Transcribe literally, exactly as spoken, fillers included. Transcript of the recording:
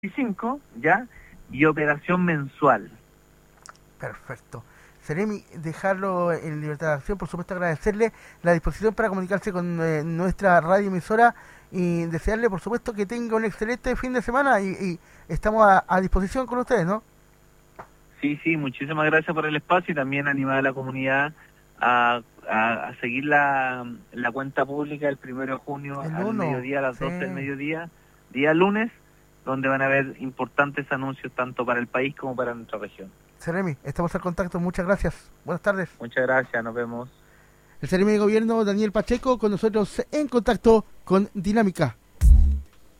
veinticinco, ¿ya? Y operación mensual. Perfecto. Seremi, dejarlo en libertad de acción, por supuesto agradecerle la disposición para comunicarse con eh, nuestra radio emisora y desearle, por supuesto, que tenga un excelente fin de semana y, y estamos a, a disposición con ustedes, ¿no? Sí, sí, muchísimas gracias por el espacio y también animar a la comunidad a, a, a seguir la, la cuenta pública el primero de junio El al uno, mediodía, a las sí. doce del mediodía, día lunes, donde van a haber importantes anuncios tanto para el país como para nuestra región. Seremi, estamos al contacto, muchas gracias. Buenas tardes. Muchas gracias, nos vemos. El Seremi de Gobierno, Daniel Pacheco, con nosotros en contacto con Dinámica.